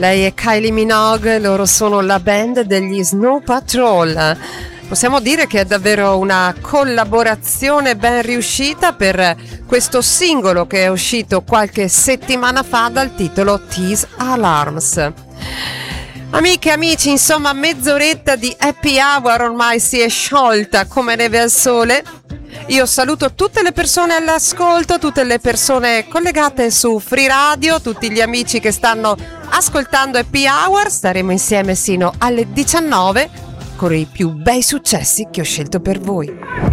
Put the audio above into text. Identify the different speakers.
Speaker 1: Lei è Kylie Minogue, loro sono la band degli Snow Patrol. Possiamo dire che è davvero una collaborazione ben riuscita per questo singolo che è uscito qualche settimana fa dal titolo These Alarms. Amiche e amici, insomma, mezz'oretta di happy hour ormai si è sciolta come neve al sole. Io saluto tutte le persone all'ascolto, tutte le persone collegate su Free Radio, tutti gli amici che stanno ascoltando Happy Hour. Staremo insieme sino alle 19 con i più bei successi che ho scelto per voi.